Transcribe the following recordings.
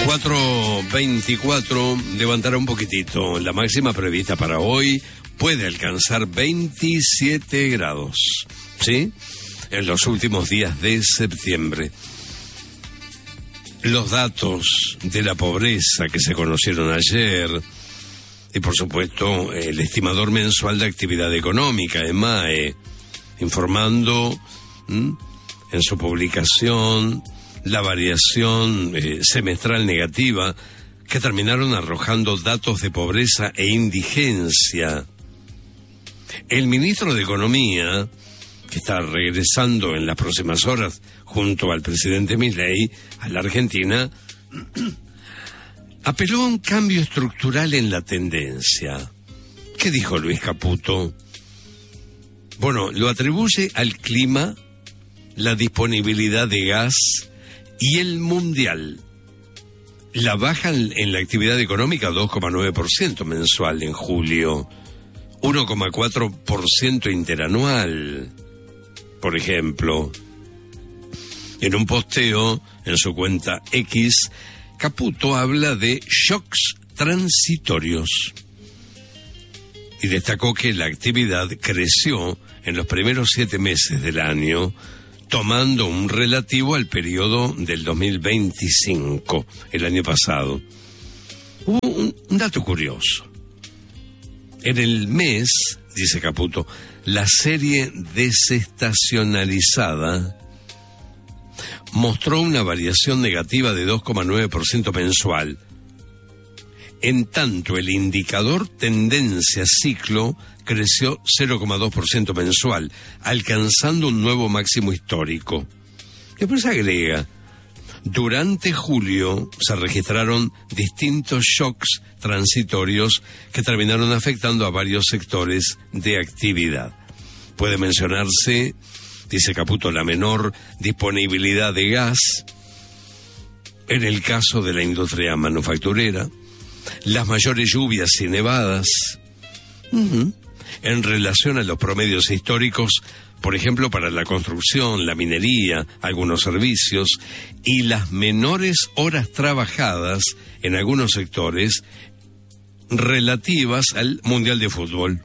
4:24, levantará un poquitito. La máxima prevista para hoy puede alcanzar 27 grados, ¿sí? En los últimos días de septiembre. Los datos de la pobreza que se conocieron ayer, y por supuesto el estimador mensual de actividad económica, EMAE, informando en su publicación la variación semestral negativa que terminaron arrojando datos de pobreza e indigencia. El ministro de Economía, que está regresando en las próximas horas junto al presidente Milei a la Argentina, apeló a un cambio estructural en la tendencia. ¿Qué dijo Luis Caputo? Bueno, lo atribuye al clima, la disponibilidad de gas y el mundial. La baja en la actividad económica 2,9% mensual en julio, 1,4% interanual, por ejemplo. En un posteo en su cuenta X, Caputo habla de shocks transitorios y destacó que la actividad creció en los primeros 7 meses del año, tomando un relativo al periodo del 2025, el año pasado. Hubo un dato curioso. En el mes, dice Caputo, la serie desestacionalizada mostró una variación negativa de 2,9% mensual. En tanto, el indicador tendencia ciclo creció 0,2% mensual, alcanzando un nuevo máximo histórico. Después agrega, durante julio se registraron distintos shocks transitorios que terminaron afectando a varios sectores de actividad. Puede mencionarse, dice Caputo, la menor disponibilidad de gas, en el caso de la industria manufacturera, las mayores lluvias y nevadas, en relación a los promedios históricos, por ejemplo, para la construcción, la minería, algunos servicios, y las menores horas trabajadas en algunos sectores relativas al Mundial de Fútbol.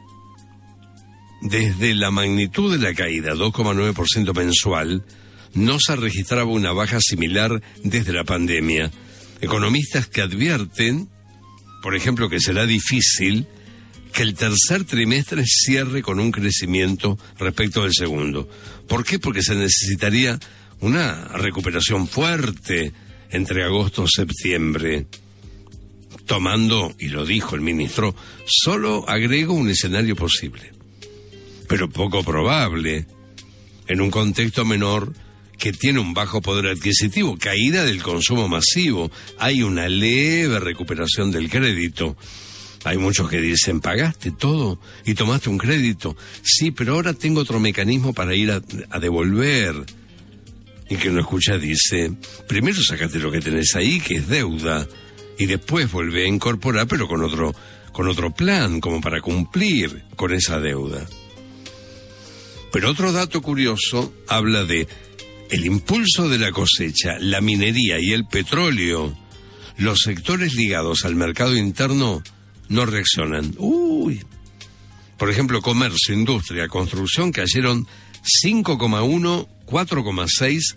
Desde la magnitud de la caída, 2,9% mensual, no se registraba una baja similar desde la pandemia. Economistas que advierten, por ejemplo, que será difícil que el tercer trimestre cierre con un crecimiento respecto del segundo. ¿Por qué? Porque se necesitaría una recuperación fuerte entre agosto y septiembre. Tomando, y lo dijo el ministro, solo agrego un escenario posible, pero poco probable, en un contexto menor que tiene un bajo poder adquisitivo, caída del consumo masivo, hay una leve recuperación del crédito. Hay muchos que dicen, pagaste todo y tomaste un crédito. Sí, pero ahora tengo otro mecanismo para ir a devolver. Y quien lo escucha dice, primero sacate lo que tenés ahí, que es deuda, y después volvé a incorporar, pero con otro plan, como para cumplir con esa deuda. Pero otro dato curioso habla de el impulso de la cosecha, la minería y el petróleo. Los sectores ligados al mercado interno no reaccionan. Por ejemplo, comercio, industria, construcción cayeron 5,1, 4,6,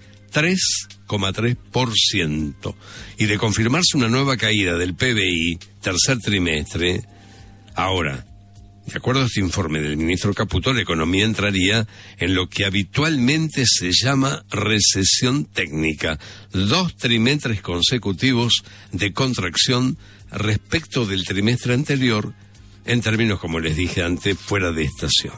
3,3%. Y de confirmarse una nueva caída del PBI, tercer trimestre, ahora, de acuerdo a este informe del ministro Caputo, la economía entraría en lo que habitualmente se llama recesión técnica. 2 trimestres consecutivos de contracción respecto del trimestre anterior, en términos, como les dije antes, fuera de estación.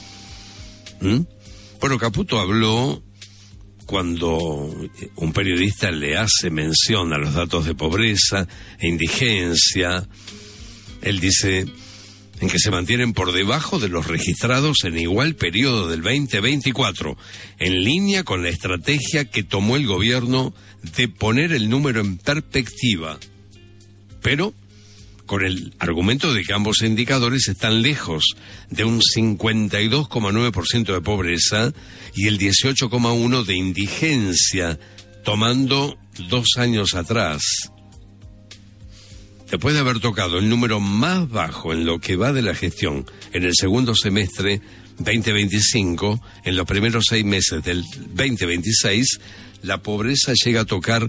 Bueno, Caputo habló cuando un periodista le hace mención a los datos de pobreza e indigencia. Él dice en que se mantienen por debajo de los registrados en igual periodo del 2024, en línea con la estrategia que tomó el gobierno de poner el número en perspectiva, pero con el argumento de que ambos indicadores están lejos de un 52,9% de pobreza y el 18,1% de indigencia, tomando 2 años atrás, después de haber tocado el número más bajo en lo que va de la gestión en el segundo semestre 2025, en los primeros 6 meses del 2026, la pobreza llega a tocar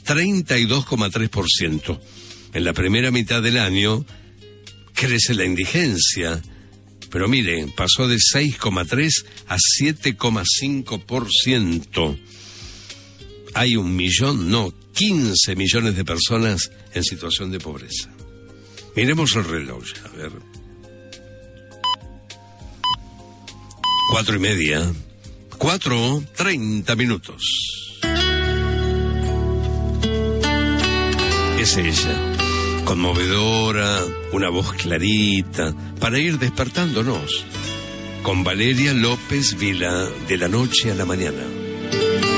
32,3%. En la primera mitad del año crece la indigencia, pero mire, pasó de 6,3 a 7,5%. Hay 15 millones de personas en situación de pobreza. Miremos el reloj, a ver. 4:30, 4:30 minutos. Es ella, conmovedora, una voz clarita, para ir despertándonos. Con Valeria López Vila, de la noche a la mañana.